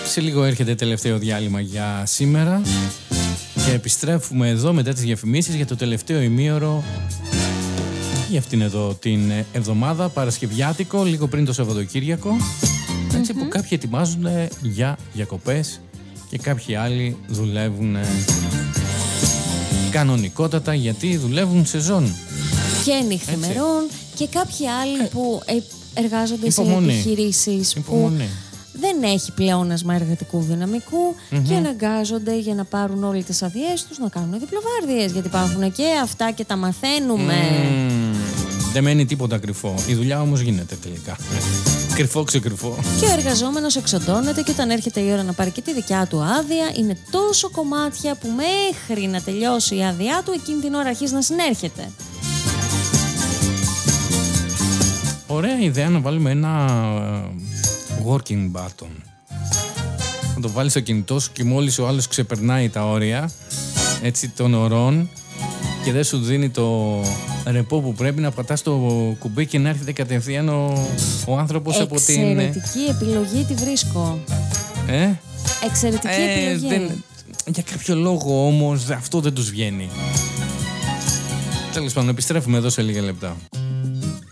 Σε λίγο έρχεται τελευταίο διάλειμμα για σήμερα και επιστρέφουμε εδώ μετά τις διαφημίσεις για το τελευταίο ημίωρο για αυτήν εδώ την εβδομάδα, Παρασκευιάτικο, λίγο πριν το Σαββατοκύριακο, έτσι που κάποιοι ετοιμάζουν για διακοπές και κάποιοι άλλοι δουλεύουν κανονικότατα γιατί δουλεύουν σεζόν. Και νυχθημερών και κάποιοι άλλοι που εργάζονται σε επιχειρήσεις που δεν έχει πλεόνασμα εργατικού δυναμικού και αναγκάζονται για να πάρουν όλοι τις αδειές τους να κάνουν διπλοβάρδιες, γιατί υπάρχουν και αυτά και τα μαθαίνουμε. Δεν μένει τίποτα κρυφό. Η δουλειά όμως γίνεται τελικά. Κρυφό ξεκρυφό. Και ο εργαζόμενος εξοντώνεται και όταν έρχεται η ώρα να πάρει και τη δικιά του άδεια, είναι τόσο κομμάτια που μέχρι να τελειώσει η άδειά του εκείνη την ώρα αρχίζει να συνέρχεται. Ωραία ιδέα να βάλουμε ένα working button. Να το βάλεις στο κινητό σου και μόλις ο άλλος ξεπερνάει τα όρια έτσι των ωρών και δεν σου δίνει το ρεπό που πρέπει, να πατάς το κουμπί και να έρχεται κατευθείαν ο άνθρωπος από την... Εξαιρετική επιλογή τη βρίσκω. Εξαιρετική επιλογή. Για κάποιο λόγο όμως αυτό δεν τους βγαίνει. Τέλος πάντων, επιστρέφουμε εδώ σε λίγα λεπτά.